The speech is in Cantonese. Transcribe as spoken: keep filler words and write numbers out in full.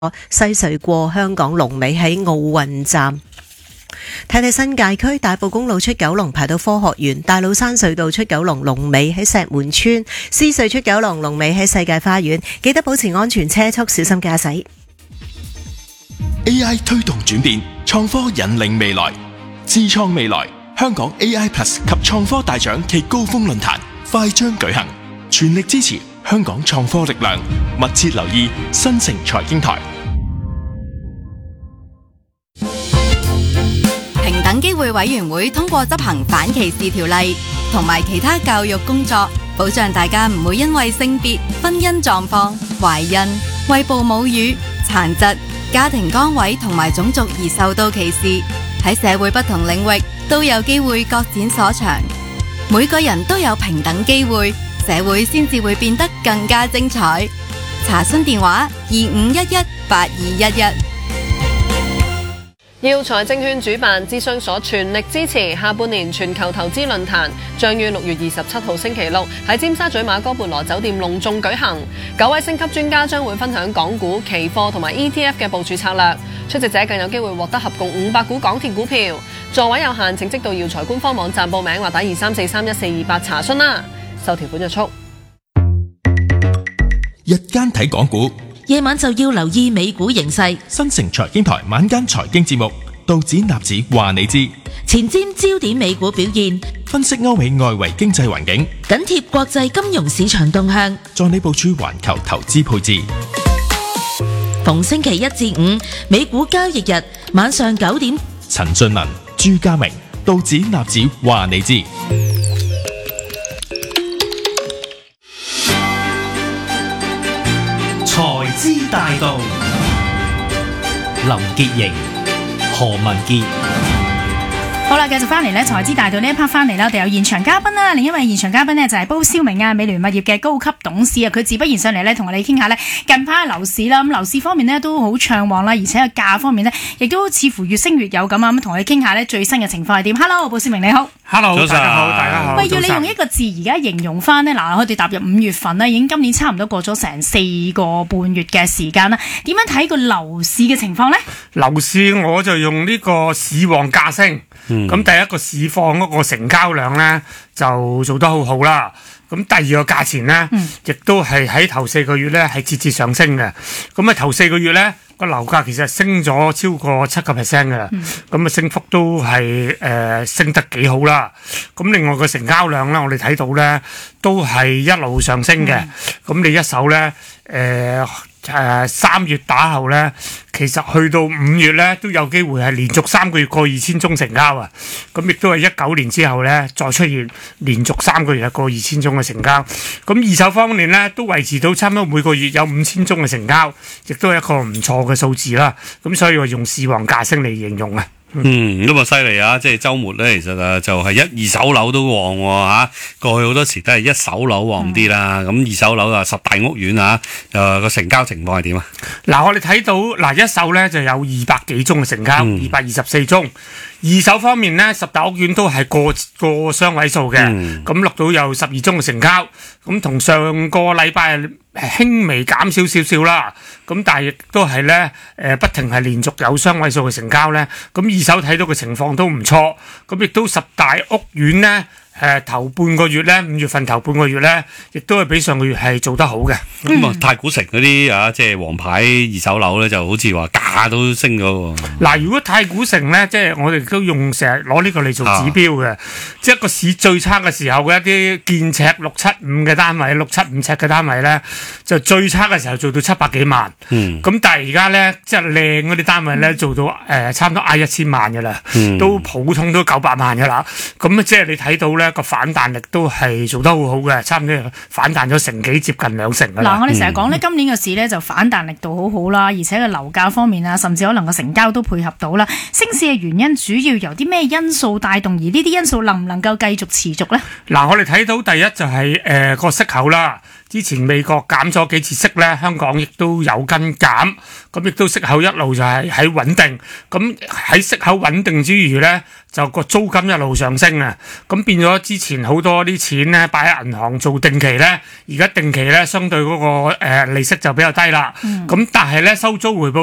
西隧過香港龍尾喺奧運站。睇睇新界區大埔公路出九龍排到科學園，大老山隧道出九龍龍尾喺石門村，獅隧出九龍龍尾喺世界花園。記得保持安全車速，小心駕駛。 A I 推動轉變，創科引領未來，智創未來。香港 A I Plus 及創科大獎暨高峰論壇快將舉行，全力支持香港創科力量，密切留意新城財經台。 平等機會委員會通過執行反歧視條例同埋其他教育工作，保障大家唔會因為性別、婚姻狀況、懷孕、餵哺母乳、殘疾、家庭崗位同埋種族而受到歧視。喺社會不同領域都有機會各展所長，每個人都有平等機會，社會先至會變得更加精彩。查詢電話二五一一八二一一。 耀才證券主辦，諮詢所全力支持下半年全球投資論壇，將於六月二十七號星期六喺尖沙咀馬哥貝羅酒店隆重舉行。九位星級專家將會分享港股、期貨同埋 E T F 嘅部署策略，出席者更有機會獲得合共五百股港鐵股票。座位有限，請即到耀才官方網站報名或打二三四三一四二八查詢啦。受條款約束。 日間睇港股， 夜晚就要留意美股形勢。 新城財經台晚間財經節目，道指納指話你知， 前瞻焦點美股表現， 分析歐美外圍經濟環境， 緊貼國際金融市場動向， 助你部署環球投資配置。 逢星期一至五美股交易日晚上九點， 陳俊文、朱家明，道指納指話你知。 財資大道，林潔瑩、何文傑。 好啦，繼續翻嚟咧，財資大道呢一 part 翻嚟啦，我哋有現場嘉賓啦。另一位現場嘉賓呢，就係鮑思明啊，美聯物業嘅高級董事啊，佢自不然上嚟咧，同我哋傾下咧近排嘅樓市啦。咁樓市方面呢，都好暢旺啦，而且個價方面呢，亦都似乎越升越有咁啊。咁同我哋傾下咧最新嘅情況係點。Hello， 鮑思明你好。 Hello， 大家好，大家好。 喂，要你用一個字而家形容翻呢？嗱，我哋踏入五月份呢，已經今年差唔多過咗成四個半月嘅時間啦。點樣睇個樓市嘅情況呢？ 樓市我就用呢個市旺價升。咁、嗯、第一個市況嗰個成交量咧就做得好好啦。咁第二個價錢咧，亦、嗯、都係喺頭四個月咧係節節上升嘅。咁啊頭四個月咧個樓價其實升咗超過七個 percent 嘅啦。咁啊、嗯、升幅都係誒、呃、升得幾好啦。咁另外個成交量咧，我哋睇到咧都係一路上升嘅。咁、嗯、你一手咧誒誒三月打後咧，其實去到五月咧都有機會係連續三個月過二千宗成交啊！咁亦都係一九年之後咧再出現連續三個月過二千宗嘅成交。咁二手方面咧都維持到差唔多每個月有五千宗嘅成交，亦都係一個唔錯嘅數字啦。咁所以我用市旺價升嚟形容啊。 嗯，咁啊犀利啊！即係週末咧，其實啊就係一二手樓都旺喎嚇。過去好多時都係一手樓旺啲啦。咁、嗯、二手樓啊，十大屋苑啊，誒個成交情況係點啊？嗱，我哋睇到嗱一手咧就有二百幾宗嘅成交，二百二十四宗。二手方面咧，十大屋苑都係過過雙位數嘅，咁落、嗯、到有十二宗嘅成交。咁同上個禮拜輕微減少少少啦。咁但係亦都係咧誒不停係連續有雙位數嘅成交咧。咁二手睇到嘅情況都唔錯。咁亦都十大屋苑咧。誒、呃、頭半個月咧，五月份頭半個月咧，亦都係比上個月係做得好嘅。咁啊、嗯，太古城嗰啲啊，即係黃牌二手樓咧，就好似話價都升咗喎。嗱，如果太古城咧，即係我哋都用成日攞呢個嚟做指標嘅，啊、即係個市最差嘅時候嘅一啲建尺六七五嘅單位，六七五尺嘅單位咧，就最差嘅時候做到七百幾萬。嗯。咁但係而家咧，即係靚嗰啲單位咧，做到誒、呃、差唔多挨一千萬嘅啦，嗯、都普通都九百萬嘅啦。咁即係你睇到咧。個反彈力都係做得好好嘅，差唔多反彈咗成幾，接近兩成㗎啦。嗱，我哋成日講咧，今年嘅市咧就反彈力度好好啦，而且個樓價方面啊，甚至可能個成交都配合到啦。升市嘅原因主要由啲咩因素帶動，而呢啲因素能唔能夠繼續持續咧？嗱，我哋睇到第一就係誒個息口啦。 之前美國減咗幾次息咧，香港亦都有跟減，咁亦都息口一路就係喺穩定。咁喺息口穩定之餘咧，就個租金一路上升啊！咁變咗之前好多啲錢咧擺喺銀行做定期咧，而家定期咧相對嗰、個、呃、利息就比較低啦。咁、嗯、但係咧收租回報